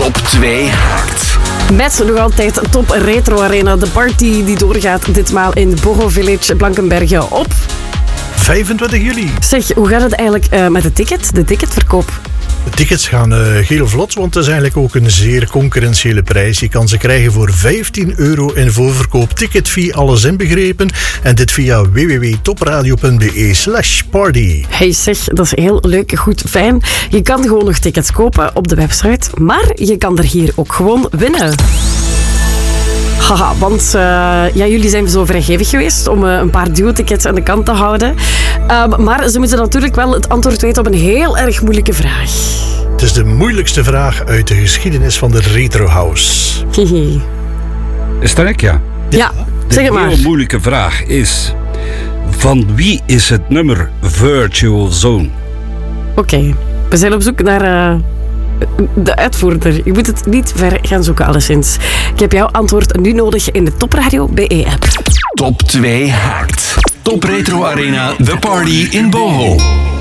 Top 2 haakt. Met nog altijd Top Retro Arena. De party die doorgaat ditmaal in Boho Village Blankenberge op 25 juli. Zeg, hoe gaat het eigenlijk met de ticketverkoop? De tickets gaan heel vlot, want het is eigenlijk ook een zeer concurrentiële prijs. Je kan ze krijgen voor €15 in voorverkoop. Ticketfee, alles inbegrepen. En dit via www.topradio.be/party. Hey zeg, dat is heel leuk, goed, fijn. Je kan gewoon nog tickets kopen op de website, maar je kan er hier ook gewoon winnen. Haha, want jullie zijn zo vrijgevig geweest om een paar duo-tickets aan de kant te houden. Maar ze moeten natuurlijk wel het antwoord weten op een heel erg moeilijke vraag. Het is de moeilijkste vraag uit de geschiedenis van de Retro House. Is dat ik, ja? Ja, zeg het maar. De heel moeilijke vraag is: van wie is het nummer Virtual Zone? Oké, we zijn op zoek naar de uitvoerder. Je moet het niet ver gaan zoeken, alleszins. Ik heb jouw antwoord nu nodig in de Top Radio BE-app. Top 2 haakt. Top Retro Arena, The Party in Boho.